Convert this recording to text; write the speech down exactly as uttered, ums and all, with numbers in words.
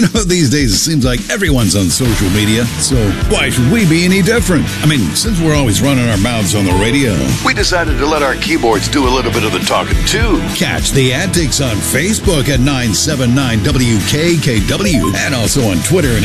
You know, these days it seems like everyone's on social media, so why should we be any different? I mean, since we're always running our mouths on the radio, we decided to let our keyboards do a little bit of the talking, too. Catch the antics on Facebook at nine seven nine W K K W and also on Twitter and